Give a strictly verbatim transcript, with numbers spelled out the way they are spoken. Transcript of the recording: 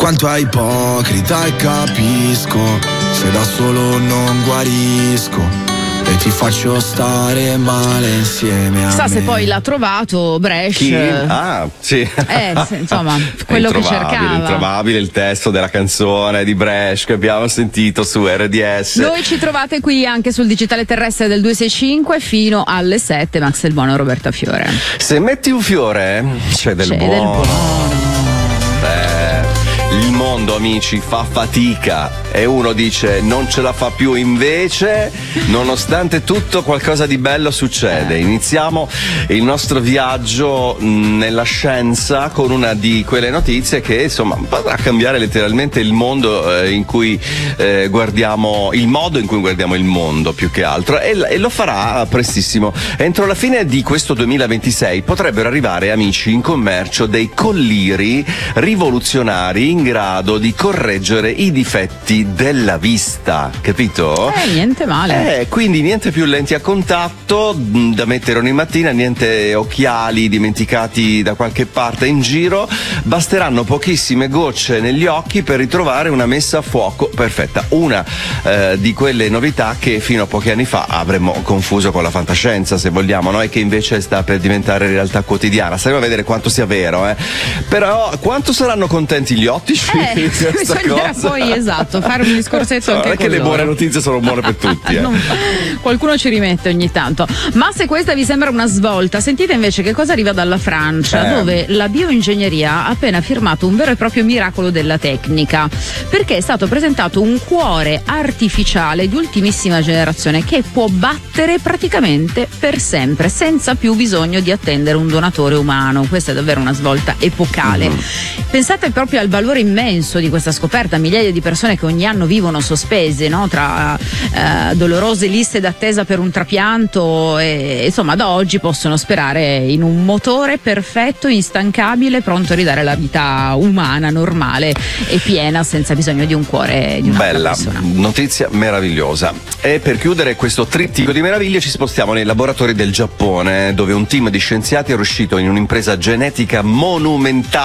quanto è ipocrita e capisco, se da solo non guarisco e ti faccio stare male insieme a Chissà me. se poi l'ha trovato Bresh. Chi? Ah, sì. Eh, sì, insomma, quello che cercava. Introvabile il testo della canzone di Bresh che abbiamo sentito su R D S. Noi ci trovate qui anche sul digitale terrestre del due sei cinque fino alle sette. Max Del Buono, Roberta Fiore. Se metti un fiore, c'è del c'è buono. Del buono. Beh, il mondo, amici, fa fatica e uno dice non ce la fa più, invece nonostante tutto qualcosa di bello succede. Iniziamo il nostro viaggio nella scienza con una di quelle notizie che insomma potrà cambiare letteralmente il mondo eh, in cui eh, guardiamo, il modo in cui guardiamo il mondo più che altro, e, e lo farà prestissimo. Entro la fine di questo duemilaventisei potrebbero arrivare, amici, in commercio dei colliri rivoluzionari in grado di correggere i difetti della vista, capito? Eh, niente male. Eh, quindi niente più lenti a contatto mh, da mettere ogni mattina, niente occhiali dimenticati da qualche parte in giro, basteranno pochissime gocce negli occhi per ritrovare una messa a fuoco perfetta. Una eh, di quelle novità che fino a pochi anni fa avremmo confuso con la fantascienza, se vogliamo, no? E che invece sta per diventare realtà quotidiana. Staremo a vedere quanto sia vero, eh. Però quanto saranno contenti gli ottici Eh, di questa bisognerà cosa? poi, esatto, fare un discorsetto anche Non è con che le loro. buone notizie sono buone per tutti, eh. Non- qualcuno ci rimette ogni tanto. Ma se questa vi sembra una svolta, sentite invece che cosa arriva dalla Francia, Eh. dove la bioingegneria ha appena firmato un vero e proprio miracolo della tecnica, perché è stato presentato un cuore artificiale di ultimissima generazione che può battere praticamente per sempre, senza più bisogno di attendere un donatore umano. Questa è davvero una svolta epocale. Mm-hmm. Pensate proprio al valore immenso di questa scoperta, migliaia di persone che ogni anno vivono sospese, no? Tra eh, dolorose liste d'attesa per un trapianto e insomma da oggi possono sperare in un motore perfetto, instancabile, pronto a ridare la vita umana, normale e piena, senza bisogno di un cuore di un'altra Bella persona. notizia, meravigliosa. E per chiudere questo trittico di meraviglie ci spostiamo nei laboratori del Giappone, dove un team di scienziati è riuscito in un'impresa genetica monumentale